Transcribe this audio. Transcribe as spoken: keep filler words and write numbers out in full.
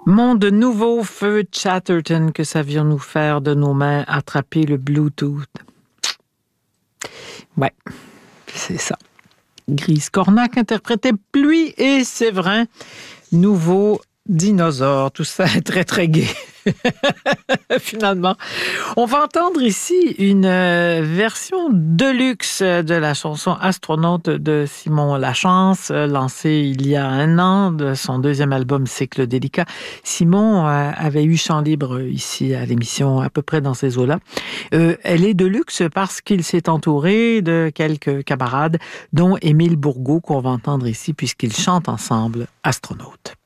Monde nouveau, feu Chatterton, que savions-nous faire de nos mains attraper le Bluetooth? Ouais, c'est ça. Grise Cornac interprétait Pluie et Séverin, nouveau dinosaure. Tout ça est très, très gai. Finalement. On va entendre ici une version deluxe de la chanson Astronaute de Simon Lachance, lancée il y a un an de son deuxième album Cycle délicat. Simon avait eu chant libre ici à l'émission, à peu près dans ces eaux-là. Euh, elle est deluxe parce qu'il s'est entouré de quelques camarades, dont Émile Bourgault, qu'on va entendre ici, puisqu'ils chantent ensemble Astronaute.